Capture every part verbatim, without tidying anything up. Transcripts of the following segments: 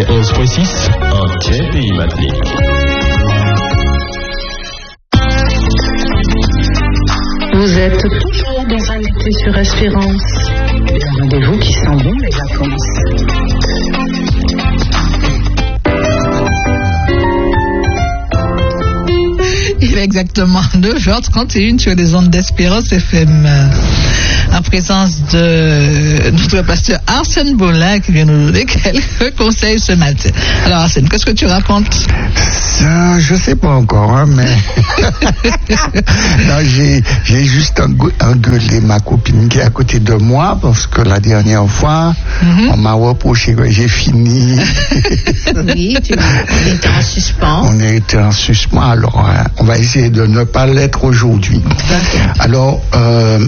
quatre-vingt-onze point six, entier pays Matlick. Vous êtes toujours dans un été sur Espérance. Un rendez-vous qui sent bon les vacances. Il est exactement neuf heures trente et une sur les ondes d'Espérance F M. En présence de notre pasteur Arsène Bollin qui vient nous donner quelques conseils ce matin. Alors Arsène, qu'est-ce que tu racontes? Ça, je sais pas encore, hein, mais non, j'ai, j'ai juste engueulé ma copine qui est à côté de moi parce que la dernière fois, mm-hmm. on m'a reproché que j'ai fini. Oui, tu on était en suspens. On était en suspens, alors hein, on va essayer de ne pas l'être aujourd'hui. D'accord. Alors, euh,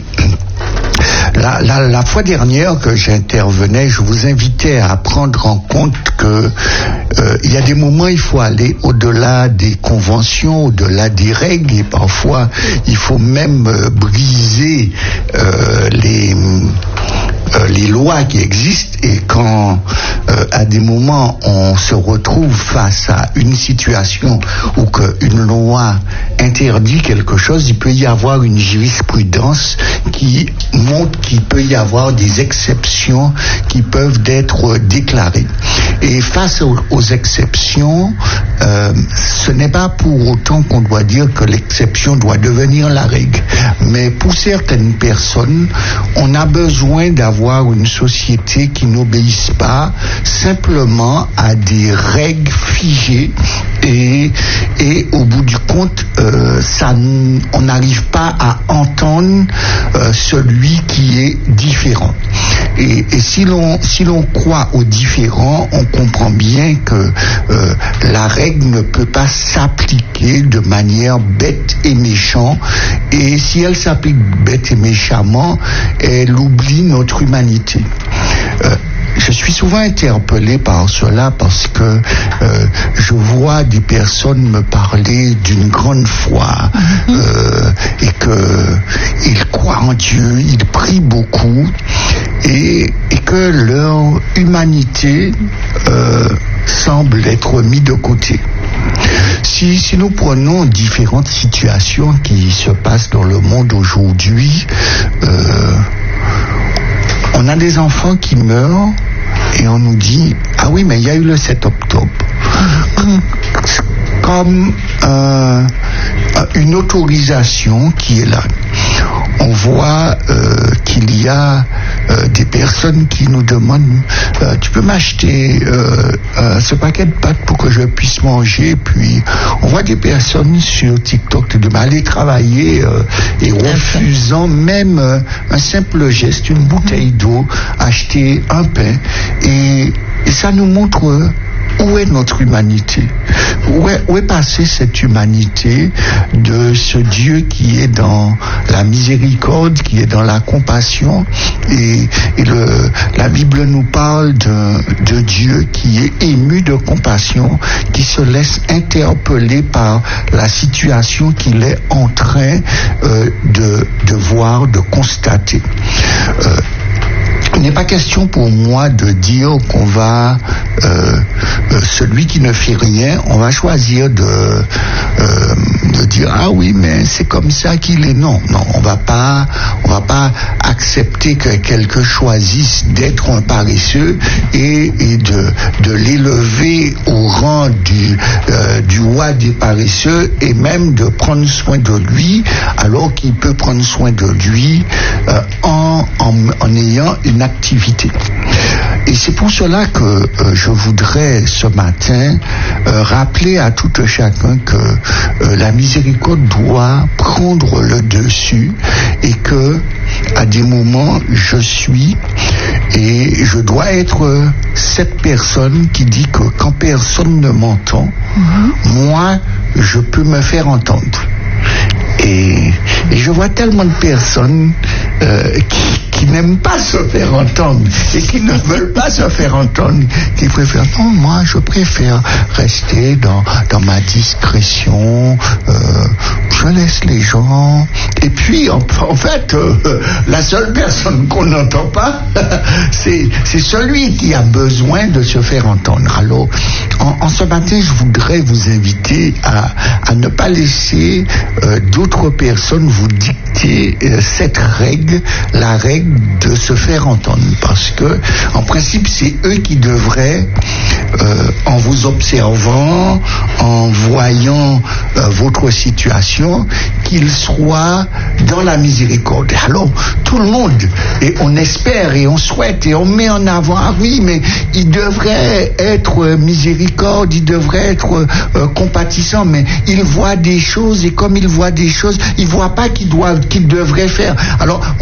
La, la, la fois dernière que j'intervenais, je vous invitais à prendre en compte que euh, il y a des moments il faut aller au-delà des conventions, au-delà des règles, et parfois il faut même euh, briser euh, les euh, les lois qui existent. Et quand euh, à des moments on se retrouve face à une situation où qu'une loi interdit quelque chose, il peut y avoir une jurisprudence qui montre qu'il peut y avoir des exceptions qui peuvent être déclarées. Et face aux, aux exceptions, euh, ce n'est pas pour autant qu'on doit dire que l'exception doit devenir la règle. Mais pour certaines personnes, on a besoin d'avoir une société qui n'obéisse pas simplement à des règles figées et, et au bout du compte, euh, ça, on n'arrive pas à entendre euh, celui qui est différent. Et, et si l'on si l'on croit au différent, on comprend bien que euh, la règle ne peut pas s'appliquer de manière bête et méchante. Et si elle s'applique bête et méchamment, elle oublie notre humanité. Euh, Je suis souvent interpellé par cela parce que euh, je vois des personnes me parler d'une grande foi euh, et qu'ils croient en Dieu, ils prient beaucoup et, et que leur humanité euh, semble être mise de côté. Si, si nous prenons différentes situations qui se passent dans le monde aujourd'hui, euh, on a des enfants qui meurent et on nous dit « Ah oui, mais il y a eu le sept octobre. » Comme euh, une autorisation qui est là. On voit euh, qu'il y a euh, des personnes qui nous demandent euh, tu peux m'acheter euh, euh, ce paquet de pâtes pour que je puisse manger. Puis on voit des personnes sur TikTok qui demandent aller travailler euh, et refusant même euh, un simple geste, une bouteille d'eau, acheter un pain. Et, et ça nous montre euh, où est notre humanité? Où est, où est passée cette humanité de ce Dieu qui est dans la miséricorde, qui est dans la compassion? Et, et le, la Bible nous parle de, de Dieu qui est ému de compassion, qui se laisse interpeller par la situation qu'il est en train euh, de, de voir, de constater. Euh, Il n'est pas question pour moi de dire qu'on va, euh, euh, celui qui ne fait rien, on va choisir de, euh, de dire ah oui mais c'est comme ça qu'il est. Non, non, on va pas, on va pas accepter que quelqu'un choisisse d'être un paresseux et, et de, de l'élever au rang du, euh, du roi des paresseux et même de prendre soin de lui alors qu'il peut prendre soin de lui euh, en, en, en ayant une activité. Et c'est pour cela que euh, je voudrais ce matin euh, rappeler à tout un chacun que euh, la miséricorde doit prendre le dessus et que à des moments je suis et je dois être euh, cette personne qui dit que quand personne ne m'entend, mm-hmm. moi je peux me faire entendre. Et, et je vois tellement de personnes euh, qui, qui n'aiment pas se faire entendre et qui ne veulent pas se faire entendre, qui préfèrent, non, moi je préfère rester dans, dans ma discrétion, euh, je laisse les gens, et puis en, en fait, euh, la seule personne qu'on n'entend pas, c'est, c'est celui qui a besoin de se faire entendre. Alors, en, en ce matin, je voudrais vous inviter à, à ne pas laisser euh, d'autres personnes vous dicter euh, cette règle, la règle de se faire entendre, parce que en principe c'est eux qui devraient, euh, en vous observant, en voyant euh, votre situation, qu'ils soient dans la miséricorde. Alors tout le monde, et on espère et on souhaite et on met en avant, ah oui, mais il devrait être miséricorde, il devrait être euh, compatissant, mais il voit des choses, et comme il voit des choses, il voit pas qu'il doit, qu'il devrait faire. Alors